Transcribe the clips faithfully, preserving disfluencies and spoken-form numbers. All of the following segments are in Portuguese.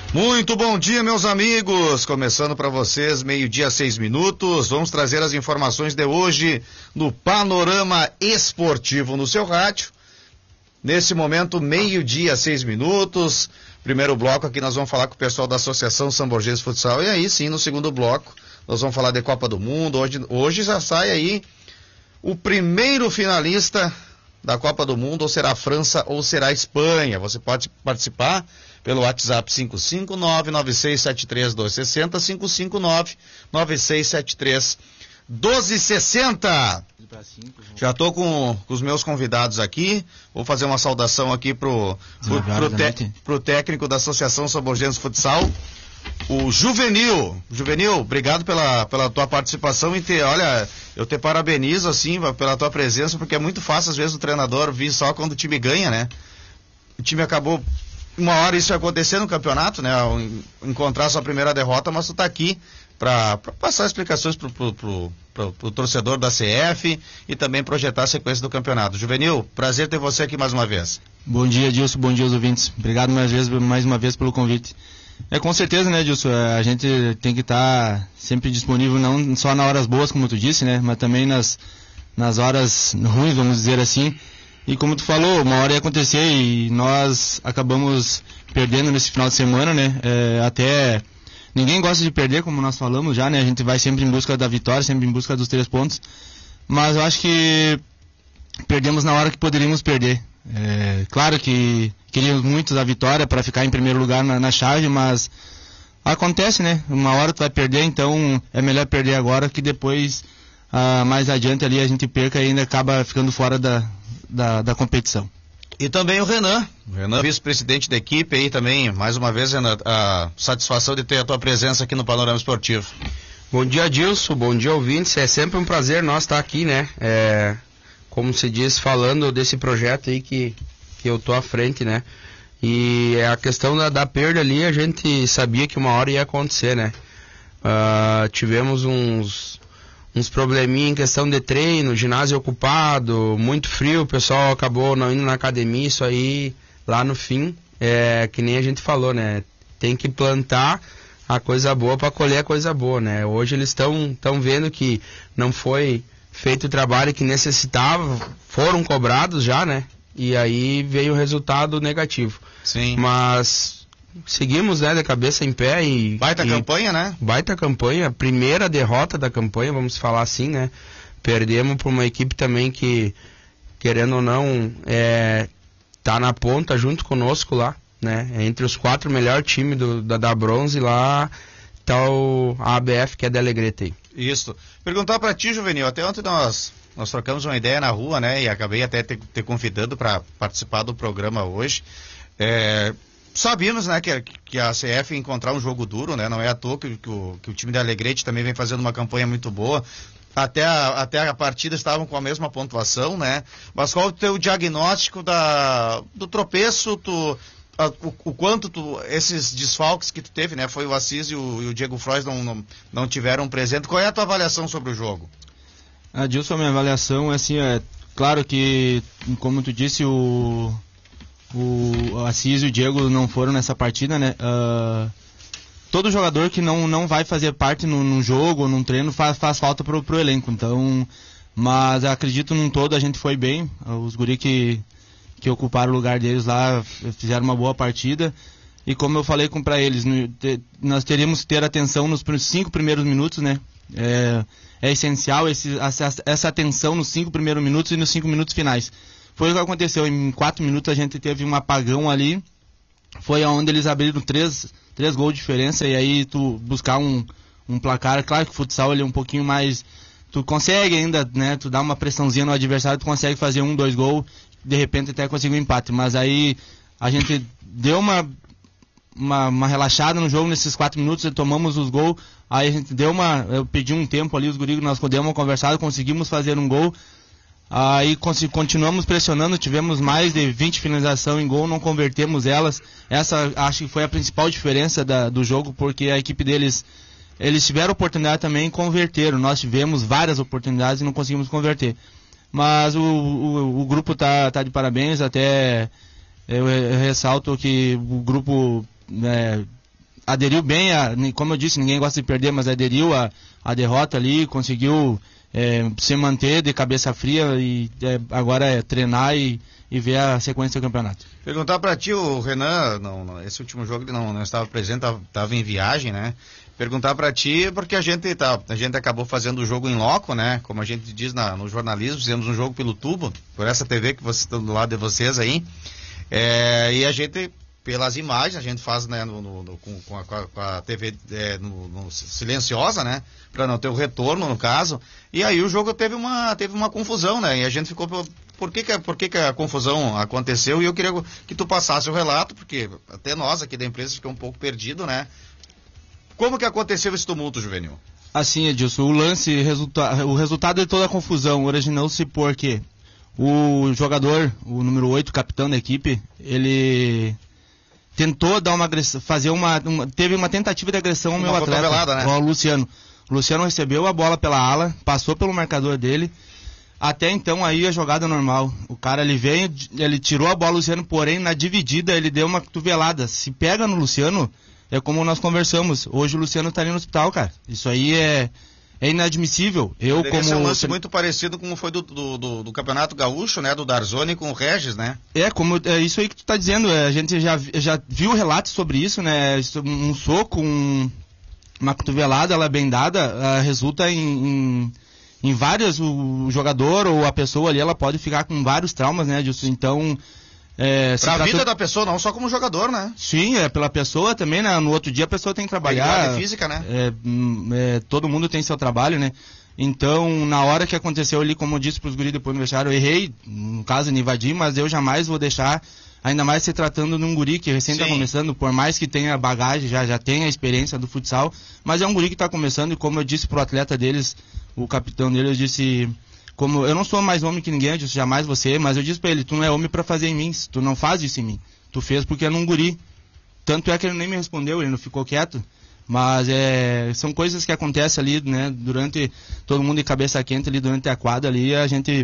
Muito bom dia, meus amigos, começando para vocês, meio-dia, seis minutos, vamos trazer as informações de hoje no Panorama Esportivo no seu rádio. Nesse momento, meio-dia, seis minutos, primeiro bloco aqui nós vamos falar com o pessoal da Associação São Borges Futsal, e aí sim, no segundo bloco, nós vamos falar de Copa do Mundo. Hoje, hoje já sai aí o primeiro finalista da Copa do Mundo, ou será a França ou será a Espanha. Você pode participar pelo WhatsApp cinco cinco nove, nove seis sete três, dois seis zero zero, cinco cinco nove, nove seis sete três, dois seis zero zero. Já estou com, com os meus convidados aqui. Vou fazer uma saudação aqui pro, pro, pro, te, pro técnico da Associação São Borges Futsal, o Juvenil. Juvenil, obrigado pela, pela tua participação e te, olha, eu te parabenizo assim pela tua presença, porque é muito fácil às vezes o treinador vir só quando o time ganha, né? O time acabou, uma hora isso ia acontecer no campeonato, né? Encontrar sua primeira derrota, mas tu tá aqui para passar explicações pro, pro, pro, pro, pro torcedor da C F e também projetar a sequência do campeonato. Juvenil, prazer ter você aqui mais uma vez. Bom dia, Dilson, bom dia aos ouvintes. Obrigado mais, vez, mais uma vez pelo convite. É, com certeza, né, Dilson, a gente tem que estar tá sempre disponível, não só nas horas boas, como tu disse, né, mas também nas, nas horas ruins, vamos dizer assim. E como tu falou, uma hora ia acontecer e nós acabamos perdendo nesse final de semana, né, é, até ninguém gosta de perder, como nós falamos já, né, a gente vai sempre em busca da vitória, sempre em busca dos três pontos, mas eu acho que perdemos na hora que poderíamos perder. É, claro que queríamos muito a vitória para ficar em primeiro lugar na, na chave, mas acontece, né? Uma hora tu vai perder, então é melhor perder agora que depois, ah, mais adiante ali, a gente perca e ainda acaba ficando fora da, da, da competição. E também o Renan, o Renan, vice-presidente da equipe aí também, mais uma vez, Renan, a satisfação de ter a tua presença aqui no Panorama Esportivo. Bom dia, Dilson, bom dia, ouvintes, é sempre um prazer nós estar aqui, né? É... Como se diz, falando desse projeto aí que, que eu tô à frente, né? E a questão da, da perda ali, a gente sabia que uma hora ia acontecer, né? Uh, tivemos uns, uns probleminha em questão de treino, ginásio ocupado, muito frio, o pessoal acabou não indo na academia, isso aí lá no fim, é que nem a gente falou, né? Tem que plantar a coisa boa para colher a coisa boa, né? Hoje eles estão tão vendo que não foi feito o trabalho que necessitava, foram cobrados já, né? E aí veio o resultado negativo. Sim. Mas seguimos, né, de cabeça em pé e... Baita e, campanha, né? Baita campanha, primeira derrota da campanha, vamos falar assim, né? Perdemos por uma equipe também que, querendo ou não, é, tá na ponta junto conosco lá, né? Entre os quatro melhores times do, da, da Bronze lá, tá o a A B F, que é da Alegrete aí. Isso. Perguntar para ti, Juvenil, até ontem nós, nós trocamos uma ideia na rua, né, e acabei até te, te convidando para participar do programa hoje. É, sabíamos, né, que, que a C F ia encontrar um jogo duro, né, não é à toa que, que, o, que o time da Alegrete também vem fazendo uma campanha muito boa. Até a, até a partida estavam com a mesma pontuação, né, mas qual o teu diagnóstico da, do tropeço, tu... O, o quanto tu, esses desfalques que tu teve, né? Foi o Assis e o, e o Diego Frois não, não, não tiveram presente. Qual é a tua avaliação sobre o jogo? Adilson, a minha avaliação é assim, é claro que, como tu disse, o, o Assis e o Diego não foram nessa partida, né? Uh, todo jogador que não, não vai fazer parte num, num jogo ou num treino faz, faz falta pro, pro elenco, então, mas acredito num todo a gente foi bem, os guri que que ocuparam o lugar deles lá, fizeram uma boa partida, e como eu falei para eles, nós teríamos que ter atenção nos cinco primeiros minutos, né, é, é essencial esse, essa, essa atenção nos cinco primeiros minutos e nos cinco minutos finais. Foi o que aconteceu, em quatro minutos a gente teve um apagão ali, foi onde eles abriram três, três gols de diferença, e aí tu buscar um, um placar, claro que o futsal ele é um pouquinho mais, tu consegue ainda, né, tu dá uma pressãozinha no adversário, tu consegue fazer um, dois gols, de repente até conseguir um empate, mas aí a gente deu uma, uma, uma relaxada no jogo nesses quatro minutos, tomamos os gols, aí a gente deu uma, eu pedi um tempo ali, os guris, nós demos uma conversada, conseguimos fazer um gol, aí continuamos pressionando, tivemos mais de vinte finalizações em gol, não convertemos elas, essa acho que foi a principal diferença da, do jogo, porque a equipe deles, eles tiveram oportunidade também e converteram, nós tivemos várias oportunidades e não conseguimos converter. Mas o, o, o grupo tá, tá de parabéns, até eu, eu ressalto que o grupo, né, aderiu bem, a, como eu disse, ninguém gosta de perder, mas aderiu a, a derrota ali, conseguiu é, se manter de cabeça fria e é, agora é treinar e, e ver a sequência do campeonato. Perguntar para ti, o Renan, não, não, esse último jogo ele não, não estava presente, estava em viagem, né? Perguntar para ti, porque a gente, tá, a gente acabou fazendo o jogo em loco, né? Como a gente diz na, no jornalismo, fizemos um jogo pelo tubo, por essa T V que vocês estão do lado de vocês aí. É, e a gente, pelas imagens, a gente faz, né, no, no, no, com, com, a, com a T V é, no, no silenciosa, né? Para não ter o retorno, no caso. E aí o jogo teve uma, teve uma confusão, né? E a gente ficou... Por que que, por que que a confusão aconteceu? E eu queria que tu passasse o relato, porque até nós aqui da empresa ficamos um pouco perdidos, né? Como que aconteceu esse tumulto juvenil? Assim, Edilson, o lance, resulta, o resultado de toda a confusão originou-se porque o jogador, o número oito, capitão da equipe, ele tentou dar uma agressão, fazer uma, uma teve uma tentativa de agressão ao meu atleta, né? Ao Luciano. O Luciano recebeu a bola pela ala, passou pelo marcador dele. Até então aí a jogada normal. O cara ele veio, ele tirou a bola do Luciano, porém na dividida ele deu uma cotovelada. Se pega no Luciano, é como nós conversamos. Hoje o Luciano tá ali no hospital, cara. Isso aí é, é inadmissível. Eu Poderia como ser um lance muito parecido com foi do, do, do, do Campeonato Gaúcho, né? Do Darzoni com o Regis, né? É, como é isso aí que tu tá dizendo. É, a gente já, já viu relatos sobre isso, né? Um soco, um, uma cotovelada, ela bem dada, uh, resulta em... em Em várias, o jogador ou a pessoa ali, ela pode ficar com vários traumas, né, Edilson? Então... É, pra a vida da pessoa, não só como jogador, né? Sim, é pela pessoa também, né? No outro dia a pessoa tem que trabalhar. É física, né? É, é, todo mundo tem seu trabalho, né? Então, na hora que aconteceu ali, como eu disse pros guris depois no vestiário, eu errei, no caso, de invadir, mas eu jamais vou deixar, ainda mais se tratando de um guri que recém está começando, por mais que tenha bagagem, já, já tenha experiência do futsal, mas é um guri que está começando e como eu disse pro atleta deles, o capitão dele, eu disse, como eu não sou mais homem que ninguém, eu disse, jamais você, mas eu disse pra ele, tu não é homem pra fazer em mim, tu não faz isso em mim, tu fez porque é num guri. Tanto é que ele nem me respondeu, ele não ficou quieto, mas é, são coisas que acontecem ali, né, durante, todo mundo de cabeça quente ali, durante a quadra ali, a gente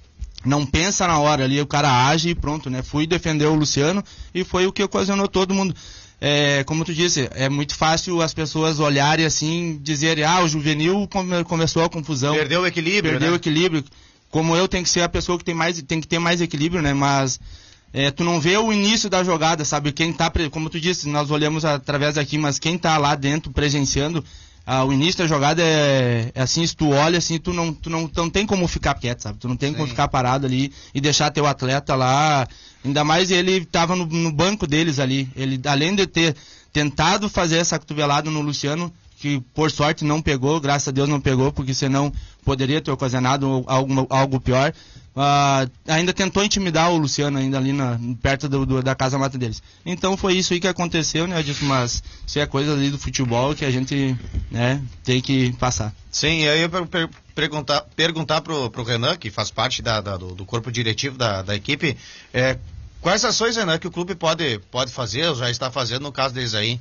não pensa na hora ali, o cara age e pronto, né, fui defender o Luciano e foi o que ocasionou todo mundo. É, como tu disse, é muito fácil as pessoas olharem assim, dizerem, ah, o juvenil come, começou a confusão. Perdeu o equilíbrio, Perdeu né? o equilíbrio. Como eu, tenho que ser a pessoa que tem, mais, tem que ter mais equilíbrio, né? Mas é, tu não vê o início da jogada, sabe? Quem tá, como tu disse, nós olhamos através daqui, mas quem tá lá dentro presenciando, ah, o início da jogada é, é assim, se tu olha assim, tu não, tu não, tu não tem como ficar quieto, sabe? Tu não tem Sim. como ficar parado ali e deixar teu atleta lá. Ainda mais ele estava no, no banco deles ali. Ele, além de ter tentado fazer essa cotovelada no Luciano, que por sorte não pegou, graças a Deus não pegou, porque senão poderia ter ocasionado algo, algo pior. Uh, ainda tentou intimidar o Luciano ainda ali na, perto do, do, da casa mata deles. Então foi isso aí que aconteceu, né? Eu disse, mas isso é coisa ali do futebol que a gente, né, tem que passar. Sim, e aí eu per per perguntar, perguntar pro, pro Renan, que faz parte da, da, do, do corpo diretivo da, da equipe, é, quais ações, Renan, que o clube pode, pode fazer, ou já está fazendo no caso deles aí?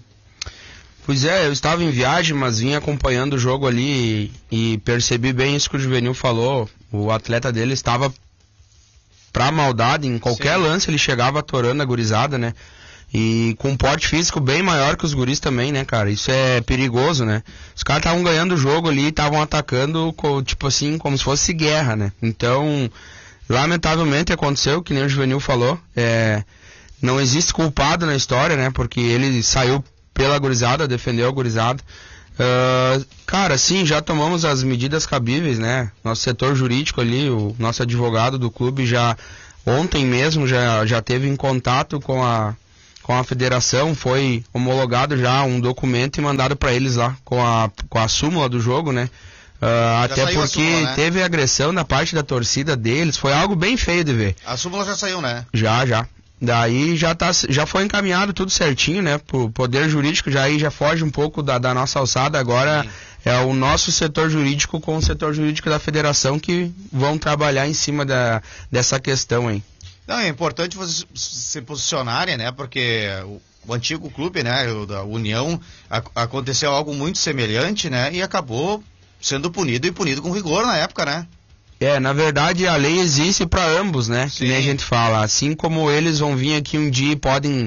Pois é, eu estava em viagem, mas vim acompanhando o jogo ali e, e percebi bem isso que o Juvenil falou. O atleta dele estava pra maldade, em qualquer Sim. lance ele chegava atorando a gurizada, né? E com um porte físico bem maior que os guris também, né, cara? Isso é perigoso, né? Os caras estavam ganhando o jogo ali, estavam atacando, tipo assim, como se fosse guerra, né? Então, lamentavelmente aconteceu, que nem o Juvenil falou. É, não existe culpado na história, né? Porque ele saiu pela gurizada, defendeu a gurizada. Uh, cara, sim, já tomamos as medidas cabíveis, né? Nosso setor jurídico ali, o nosso advogado do clube já ontem mesmo já, já teve em contato com a, com a federação, foi homologado já um documento e mandado para eles lá com a, com a súmula do jogo, né? Uh, até porque súmula, né? Teve agressão na parte da torcida deles, foi algo bem feio de ver. A súmula já saiu, né? Já, já. Daí já, tá, já foi encaminhado tudo certinho, né? Pro poder jurídico, já aí já foge um pouco da, da nossa alçada. Agora Sim. é o nosso setor jurídico com o setor jurídico da federação que vão trabalhar em cima da, dessa questão aí. Não, é importante vocês se posicionarem, né? Porque o, o antigo clube, né? O da União, a, aconteceu algo muito semelhante, né? E acabou sendo punido e punido com rigor na época, né? É, na verdade a lei existe para ambos, né? Sim. Que nem a gente fala. Assim como eles vão vir aqui um dia e podem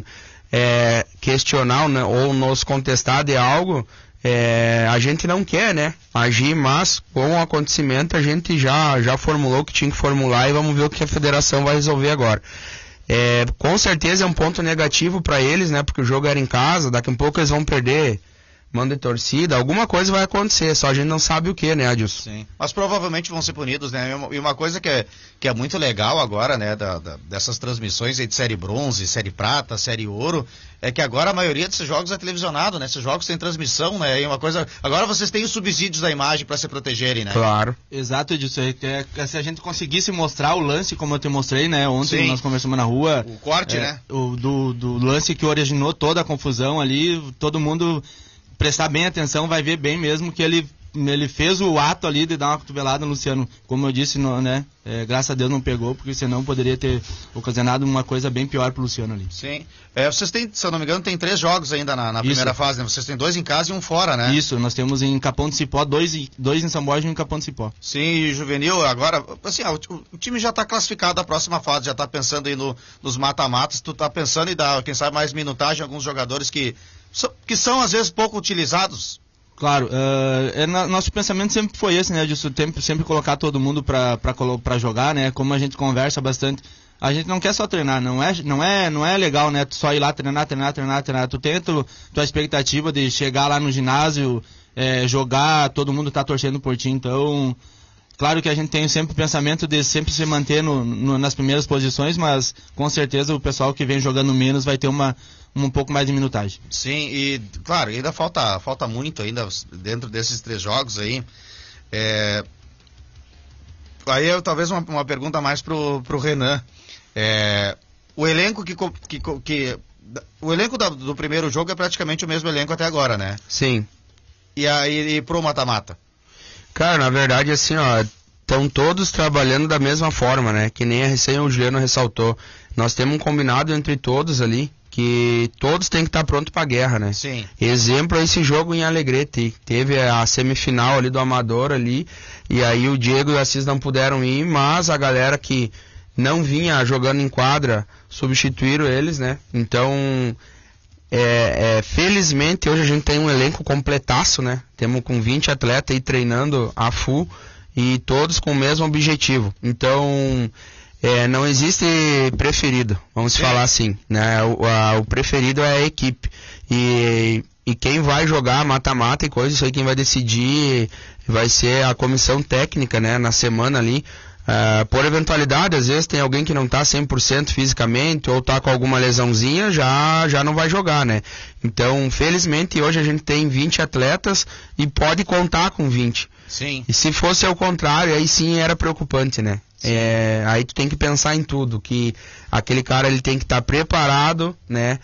é, questionar né, ou nos contestar de algo, é, a gente não quer, né, agir, mas com o acontecimento a gente já, já formulou o que tinha que formular e vamos ver o que a federação vai resolver agora. É, com certeza é um ponto negativo para eles, né, porque o jogo era em casa, daqui a pouco eles vão perder manda de torcida, alguma coisa vai acontecer, só a gente não sabe o que, né, Adilson? Sim, mas provavelmente vão ser punidos, né, e uma coisa que é, que é muito legal agora, né, da, da, dessas transmissões aí de série bronze, série prata, série ouro, é que agora a maioria desses jogos é televisionado, né, esses jogos têm transmissão, né, e uma coisa, agora vocês têm os subsídios da imagem para se protegerem, né? Claro. Exato, Edilson, é, é, se a gente conseguisse mostrar o lance, como eu te mostrei, né, ontem Sim. nós conversamos na rua. O corte, é, né? O, do, do lance que originou toda a confusão ali, todo mundo prestar bem atenção, vai ver bem mesmo que ele, ele fez o ato ali de dar uma cotovelada no Luciano. Como eu disse, não, né? É, graças a Deus não pegou, porque senão poderia ter ocasionado uma coisa bem pior pro Luciano ali. Sim. É, vocês têm, se eu não me engano, tem três jogos ainda na, na primeira fase, né? Vocês têm dois em casa e um fora, né? Isso, nós temos em Capão do Cipó, dois, dois em São Borja e um em Capão do Cipó. Sim, e juvenil, agora, assim, ó, o, o time já está classificado da próxima fase, já está pensando aí no, nos mata-matas, tu tá pensando em dar, quem sabe, mais minutagem a alguns jogadores que, que são, às vezes, pouco utilizados. Claro, uh, é, na, nosso pensamento sempre foi esse, né, disso, sempre, sempre colocar todo mundo para jogar, né, como a gente conversa bastante, a gente não quer só treinar, não é, não é, não é legal, né, tu só ir lá treinar, treinar, treinar, treinar, tu tem a tu, tua expectativa de chegar lá no ginásio, é, jogar, todo mundo tá torcendo por ti, então, claro que a gente tem sempre o pensamento de sempre se manter no, no, nas primeiras posições, mas com certeza o pessoal que vem jogando menos vai ter uma um pouco mais de minutagem. Sim, e claro, ainda falta, falta muito ainda dentro desses três jogos aí. É... Aí eu, talvez uma, uma pergunta mais pro, pro Renan. É... O elenco que, que, que o elenco da, do primeiro jogo é praticamente o mesmo elenco até agora, né? Sim. E aí e pro mata-mata? Cara, na verdade assim, ó, estão todos trabalhando da mesma forma, né? Que nem a recém o Juliano ressaltou. Nós temos um combinado entre todos ali, que todos têm que estar prontos para a guerra, né? Sim. Exemplo é esse jogo em Alegrete. Teve a semifinal ali do Amador ali, e aí o Diego e o Assis não puderam ir, mas a galera que não vinha jogando em quadra substituíram eles, né? Então, é, é, felizmente hoje a gente tem um elenco completaço, né? Temos com vinte atletas aí treinando a full e todos com o mesmo objetivo. Então, É, não existe preferido, vamos Sim. falar assim, né? O, a, o preferido é a equipe. E, e quem vai jogar mata-mata e coisa, isso aí quem vai decidir vai ser a comissão técnica, né? Na semana ali. Uh, por eventualidade, às vezes tem alguém que não está cem por cento fisicamente ou está com alguma lesãozinha, já, já não vai jogar, né? Então, felizmente, hoje a gente tem vinte atletas e pode contar com vinte. Sim. E se fosse ao contrário, aí sim era preocupante, né? É, aí tu tem que pensar em tudo, que aquele cara ele tem que estar tá preparado, né?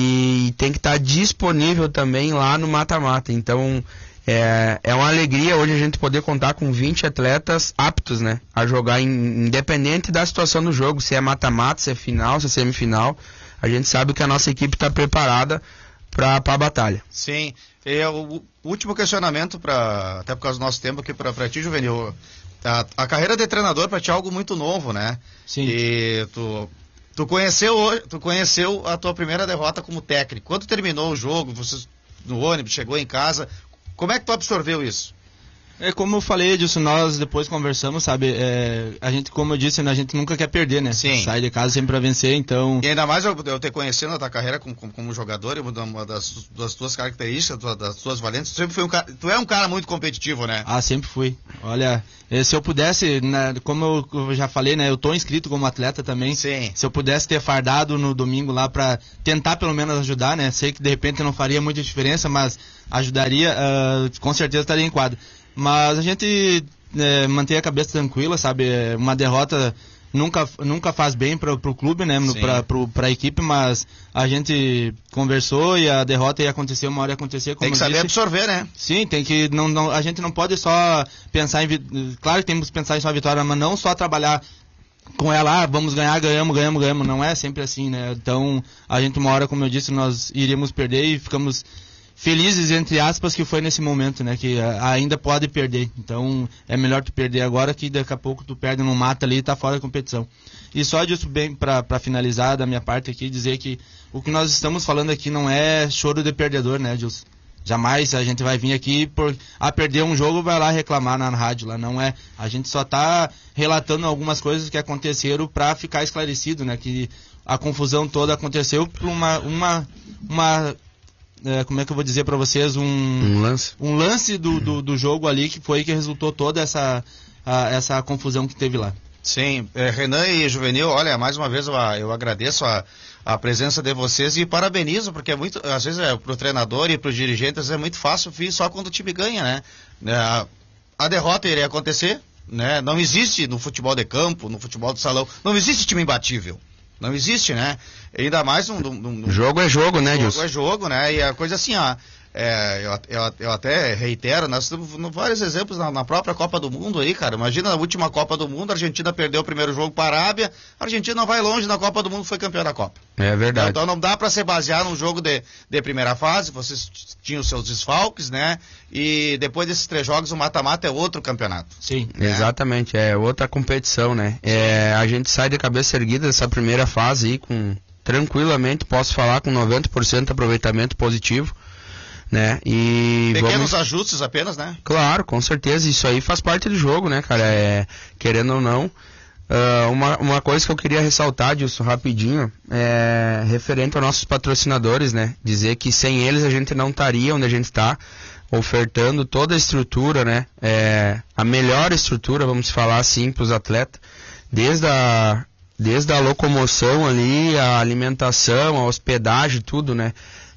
E tem que estar tá disponível também lá no mata-mata. Então é, é uma alegria hoje a gente poder contar com vinte atletas aptos, né? A jogar em, independente da situação do jogo, se é mata-mata, se é final, se é semifinal. A gente sabe que a nossa equipe está preparada para a batalha. Sim. E o último questionamento, pra, até por causa do nosso tempo aqui para ti, Juvenil. A, a carreira de treinador para ti é algo muito novo, né? Sim. E tu, tu, conheceu, tu conheceu a tua primeira derrota como técnico. Quando terminou o jogo, você no ônibus, chegou em casa, como é que tu absorveu isso? É como eu falei, Edilson, nós depois conversamos, sabe, é, a gente, como eu disse, a gente nunca quer perder, né? Sim. Sai de casa sempre pra vencer, então... E ainda mais eu, eu ter conhecido a tua carreira como, como, como jogador, e uma das, das tuas características, das tuas valências, tu sempre foi um cara, tu é um cara muito competitivo, né? Ah, sempre fui. Olha, se eu pudesse, né, como eu já falei, né, eu tô inscrito como atleta também. Sim. Se eu pudesse ter fardado no domingo lá pra tentar pelo menos ajudar, né? Sei que de repente não faria muita diferença, mas ajudaria, uh, com certeza estaria em quadro. Mas a gente é, mantém a cabeça tranquila, sabe? Uma derrota nunca, nunca faz bem para o clube, né? Para a equipe, mas a gente conversou e a derrota ia acontecer, uma hora ia acontecer. Como tem que saber disse. absorver, né? Sim, tem que. Não, não, a gente não pode só pensar em. Claro que temos que pensar em só vitória, mas não só trabalhar com ela, ah, vamos ganhar, ganhamos, ganhamos, ganhamos. Não é sempre assim, né? Então, a gente, uma hora, como eu disse, nós iríamos perder e ficamos felizes, entre aspas, que foi nesse momento, né, que ainda pode perder, então é melhor tu perder agora que daqui a pouco tu perde no mata ali e tá fora da competição. E só disso bem para finalizar da minha parte aqui, dizer que o que nós estamos falando aqui não é choro de perdedor, né, Gilson? Jamais a gente vai vir aqui por a perder um jogo, vai lá reclamar na rádio, lá não é. A gente só está relatando algumas coisas que aconteceram para ficar esclarecido, né, que a confusão toda aconteceu por uma uma uma é, como é que eu vou dizer para vocês, um um lance, um lance do, do, do jogo ali que foi que resultou toda essa a, essa confusão que teve lá. Sim, é, Renan e Juvenil, olha, mais uma vez eu, eu agradeço a, a presença de vocês e parabenizo, porque é muito, às vezes é pro treinador e pro dirigente, às vezes é muito fácil só quando o time ganha, né? A, a derrota iria acontecer, né? Não existe no futebol de campo, no futebol de salão, não existe time imbatível. Não existe, né? Ainda mais um... um, um jogo é jogo, né, Gilson? Jogo é jogo, né? E a coisa assim, ó... É, eu, eu, eu até reitero, nós temos vários exemplos na, na própria Copa do Mundo aí, cara. Imagina na última Copa do Mundo, a Argentina perdeu o primeiro jogo para a Arábia, a Argentina não vai longe na Copa do Mundo, foi campeã da Copa. É verdade. Então não dá para se basear num jogo de, de primeira fase, vocês tinham seus desfalques, né? E depois desses três jogos, o mata-mata é outro campeonato. Sim, né? Exatamente, é outra competição, né? É, a gente sai de cabeça erguida dessa primeira fase aí, com tranquilamente, posso falar, com noventa por cento de aproveitamento positivo. Né? E pequenos vamos... ajustes apenas, né? Claro, com certeza, isso aí faz parte do jogo, né, cara? É, querendo ou não. Uh, uma, uma coisa que eu queria ressaltar, Dilson, rapidinho, é referente aos nossos patrocinadores, né? Dizer que sem eles a gente não estaria onde a gente está, ofertando toda a estrutura, né? É, a melhor estrutura, vamos falar assim, para os atletas, desde a, desde a locomoção ali, a alimentação, a hospedagem, tudo, né?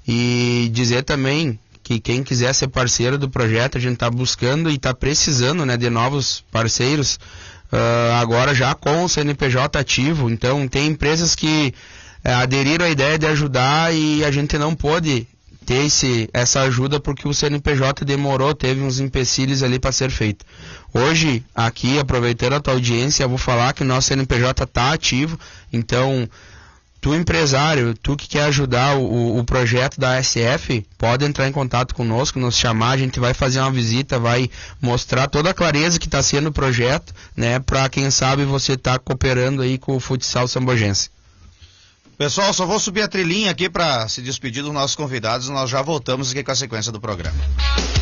E dizer também que quem quiser ser parceiro do projeto, a gente está buscando e está precisando, né, de novos parceiros, uh, agora já com o C N P J ativo. Então tem empresas que uh, aderiram à ideia de ajudar e a gente não pôde ter esse, essa ajuda porque o C N P J demorou, teve uns empecilhos ali para ser feito. Hoje, aqui, aproveitando a tua audiência, eu vou falar que o nosso C N P J está ativo, então... Tu empresário, tu que quer ajudar o, o projeto da A S F, pode entrar em contato conosco, nos chamar, a gente vai fazer uma visita, vai mostrar toda a clareza que está sendo o projeto, né, para quem sabe você tá cooperando aí com o futsal sambogense. Pessoal, só vou subir a trilhinha aqui para se despedir dos nossos convidados, nós já voltamos aqui com a sequência do programa.